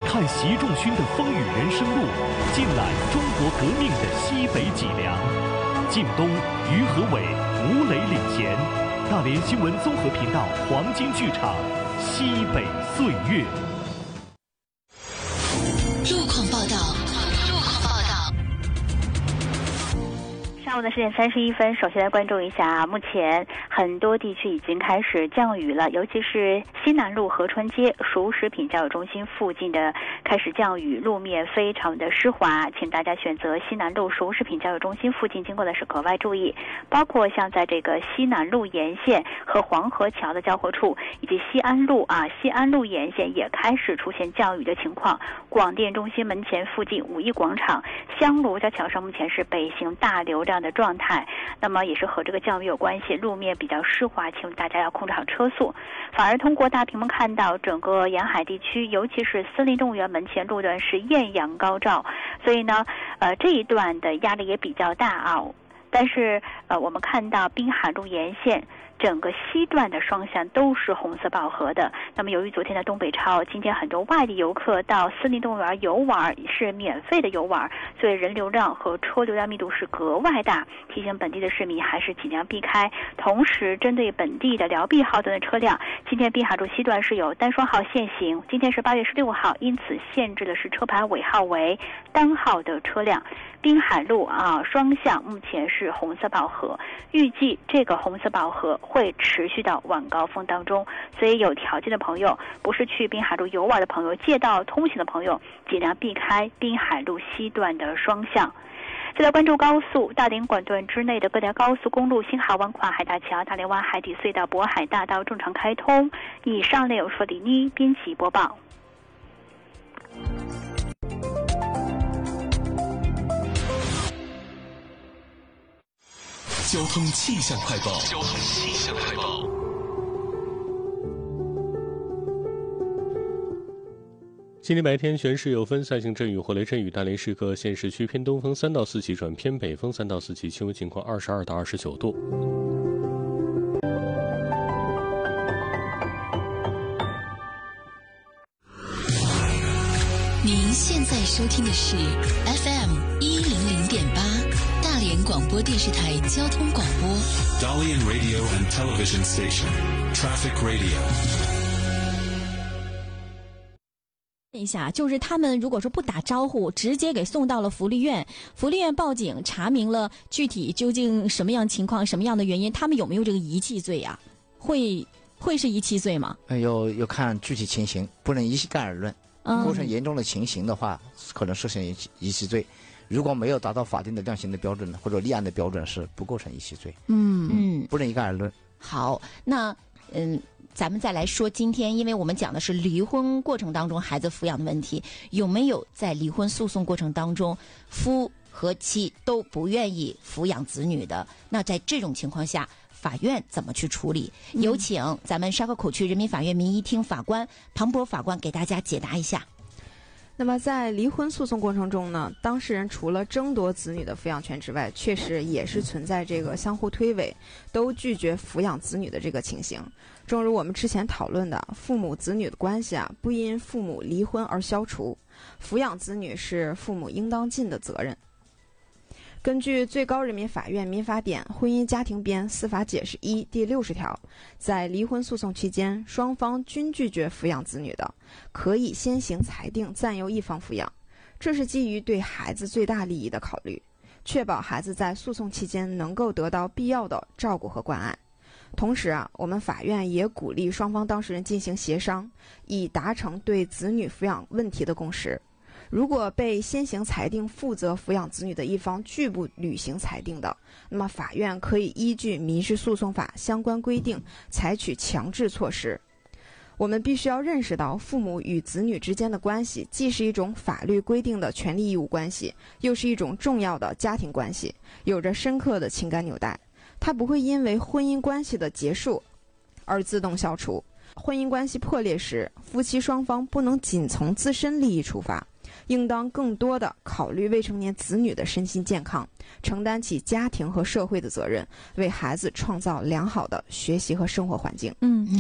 看习仲勋的风雨人生路，尽览中国革命的西北脊梁。晋东、于和伟、吴磊领衔，大连新闻综合频道黄金剧场《西北岁月》。 路况报道。 上午的10点31分，首先来关注一下，目前很多地区已经开始降雨了，尤其是西南路合川街熟食品交易中心附近的开始降雨，路面非常的湿滑，请大家选择西南路熟食品交易中心附近经过的是格外注意，包括像在这个西南路沿线和黄河桥的交汇处，以及西安路沿线也开始出现降雨的情况。广电中心门前附近5亿广场香炉交桥上目前是北行大流量的状态，那么也是和这个降雨有关系，路面比较湿滑，请大家要控制好车速。反而通过大屏幕看到整个沿海地区，尤其是森林动物园门前路段是艳阳高照，所以呢这一段的压力也比较大啊。但是我们看到滨海路沿线整个西段的双向都是红色饱和的。那么由于昨天的东北超，今天很多外地游客到森林动物园游玩是免费的游玩，所以人流量和车流量密度是格外大，提醒本地的市民还是尽量避开。同时针对本地的辽 B 号段的车辆，今天滨海路西段是有单双号限行，今天是8月16号，因此限制的是车牌尾号为单号的车辆。滨海路双向目前是红色饱和，预计这个红色饱和会持续到晚高峰当中，所以有条件的朋友，不是去滨海路游玩的朋友，借道通行的朋友，尽量避开滨海路西段的双向。再来关注高速，大连管段之内的各条高速公路，新海湾跨海大桥、大连湾海底隧道、渤海大道正常开通。以上内容说李妮编辑播报。 交通气象快报。 今天白天全市有分散性阵雨或雷阵雨，大连市各县市区偏东风3到4级转偏北风3到4级，气温情况22到29度。 您现在收听的是 FM100.8 大连广播电视台交通广播。 Dalian Radio and Television Station Traffic Radio。 一下，就是他们如果说不打招呼，直接给送到了福利院，福利院报警查明了具体究竟什么样情况、什么样的原因，他们有没有这个遗弃罪啊？会是遗弃罪吗？ 有看具体情形，不能一概而论。构成严重的情形的话，可能涉嫌遗弃罪。如果没有达到法定的量刑的标准或者立案的标准，是不构成遗弃罪。不能一概而论。 好，那咱们再来说今天，因为我们讲的是离婚过程当中孩子抚养的问题，有没有在离婚诉讼过程当中夫和妻都不愿意抚养子女的？那在这种情况下，法院怎么去处理？有请咱们沙河口区人民法院民一厅法官庞博法官给大家解答一下。 那么在离婚诉讼过程中呢，当事人除了争夺子女的抚养权之外，确实也是存在这个相互推诿，都拒绝抚养子女的这个情形。正如我们之前讨论的，父母子女的关系不因父母离婚而消除，抚养子女是父母应当尽的责任。根据最高人民法院民法典婚姻家庭编司法解释1第60条，在离婚诉讼期间，双方均拒绝抚养子女的，可以先行裁定暂由一方抚养，这是基于对孩子最大利益的考虑，确保孩子在诉讼期间能够得到必要的照顾和关爱。同时我们法院也鼓励双方当事人进行协商，以达成对子女抚养问题的共识。如果被先行裁定负责抚养子女的一方拒不履行裁定的，那么法院可以依据民事诉讼法相关规定采取强制措施。我们必须要认识到，父母与子女之间的关系既是一种法律规定的权利义务关系，又是一种重要的家庭关系，有着深刻的情感纽带。它不会因为婚姻关系的结束而自动消除。婚姻关系破裂时，夫妻双方不能仅从自身利益出发，应当更多的考虑未成年子女的身心健康，承担起家庭和社会的责任，为孩子创造良好的学习和生活环境。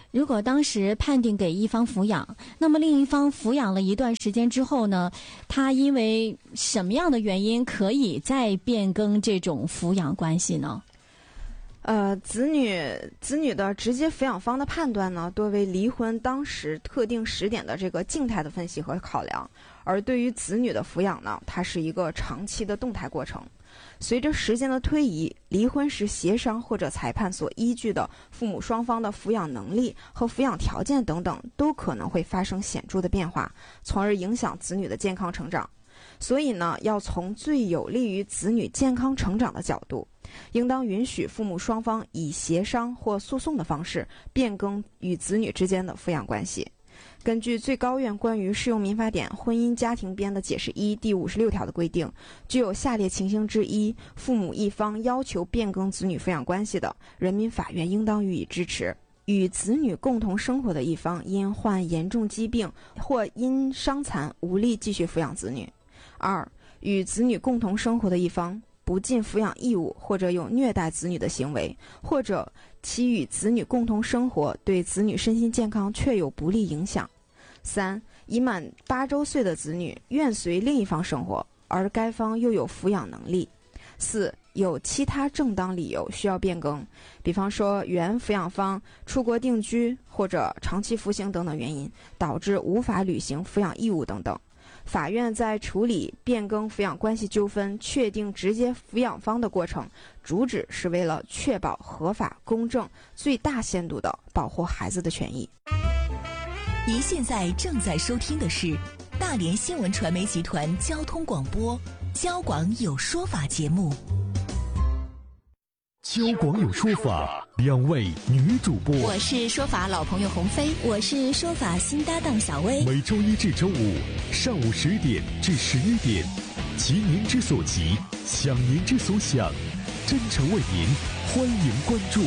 如果当时判定给一方抚养，那么另一方抚养了一段时间之后呢，他因为什么样的原因可以再变更这种抚养关系呢？ 子女的直接抚养方的判断呢，多为离婚当时特定时点的这个静态的分析和考量，而对于子女的抚养呢，它是一个长期的动态过程。随着时间的推移，离婚时协商或者裁判所依据的父母双方的抚养能力和抚养条件等等，都可能会发生显著的变化，从而影响子女的健康成长。所以呢，要从最有利于子女健康成长的角度，应当允许父母双方以协商或诉讼的方式变更与子女之间的抚养关系。根据最高院关于适用民法典婚姻家庭编的解释1第56条的规定，具有下列情形之一，父母一方要求变更子女抚养关系的，人民法院应当予以支持。与子女共同生活的一方因患严重疾病或因伤残无力继续抚养子女。2. 与子女共同生活的一方不尽抚养义务或者有虐待子女的行为，或者其与子女共同生活对子女身心健康确有不利影响。3. 已满8周岁的子女愿随另一方生活，而该方又有抚养能力。4. 有其他正当理由需要变更，比方说原抚养方出国定居或者长期服刑等等原因，导致无法履行抚养义务等等。法院在处理变更抚养关系纠纷、确定直接抚养方的过程，主旨是为了确保合法、公正、最大限度地保护孩子的权益。 您现在正在收听的是大连新闻传媒集团交通广播交广有说法节目。 交广有说法，2位女主播， 我是说法老朋友鸿飞， 我是说法新搭档小薇。 每周1至周5上午10点至11点，急您之所急，想您之所想，真诚为您，欢迎关注。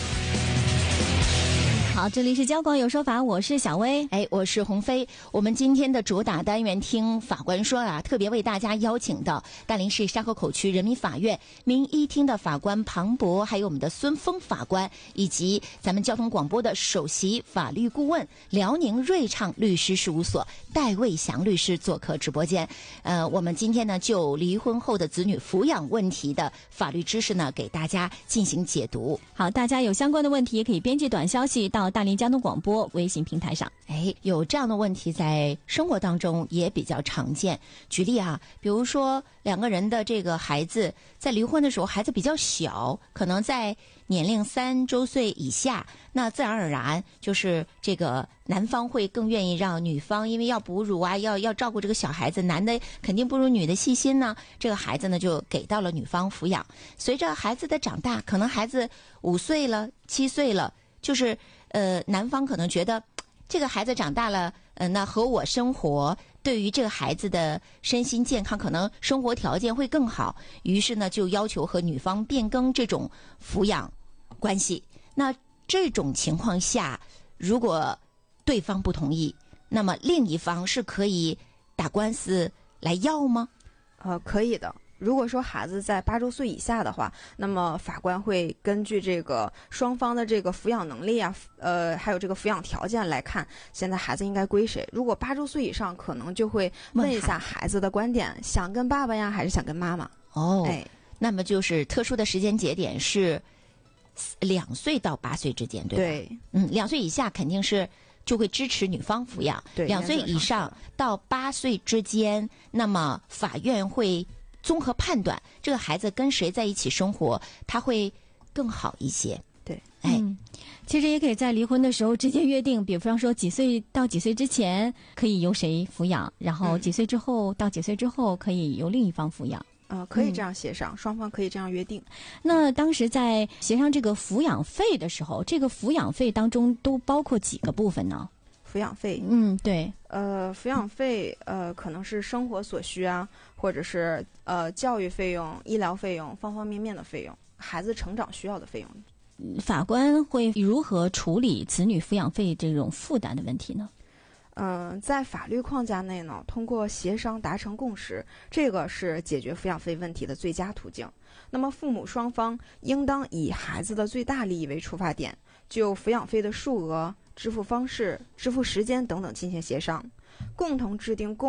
好，这里是交广有说法，我是小薇， 我是鸿飞。我们今天的主打单元听法官说啊，特别为大家邀请到大连市沙河口区人民法院民一厅的法官庞博，还有我们的孙峰法官，以及咱们交通广播的首席法律顾问辽宁瑞畅律师事务所戴卫祥律师做客直播间。我们今天呢就离婚后的子女抚养问题的法律知识呢给大家进行解读。 好，大家有相关的问题也可以编辑短消息到大连交通广播微信平台上。 有这样的问题在生活当中也比较常见。举例啊，比如说两个人的这个孩子在离婚的时候，孩子比较小，可能在年龄3周岁以下，那自然而然就是这个男方会更愿意让女方，因为要哺乳啊，要照顾这个小孩子，男的肯定不如女的细心呢，这个孩子呢就给到了女方抚养。随着孩子的长大，可能孩子5岁了、7岁了，就是男方可能觉得这个孩子长大了，那和我生活，对于这个孩子的身心健康，可能生活条件会更好，于是呢就要求和女方变更这种抚养关系。那这种情况下，如果对方不同意，那么另一方是可以打官司来要吗？ 可以的。如果说孩子在8周岁以下的话，那么法官会根据这个双方的这个抚养能力啊，还有这个抚养条件来看，现在孩子应该归谁。如果8周岁以上，可能就会问一下孩子的观点，想跟爸爸呀，还是想跟妈妈？ 那么就是特殊的时间节点是2岁到8岁之间，对吧？对，2岁以下肯定是就会支持女方抚养，2岁以上到8岁之间，那么法院会综合判断这个孩子跟谁在一起生活，他会更好一些。 对， 其实也可以在离婚的时候直接约定，比方说几岁到几岁之前可以由谁抚养，然后几岁之后到几岁之后可以由另一方抚养。 可以这样协商，双方可以这样约定。 那当时在协商这个抚养费的时候，这个抚养费当中都包括几个部分呢？ 抚养费， 对， 抚养费，可能是生活所需啊，或者是教育费用、医疗费用，方方面面的费用，孩子成长需要的费用。 法官会如何处理子女抚养费这种负担的问题呢？ 在法律框架内呢，通过协商达成共识，这个是解决抚养费问题的最佳途径。那么父母双方应当以孩子的最大利益为出发点， 就抚养费的数额、支付方式、支付时间等等进行协商，共同制定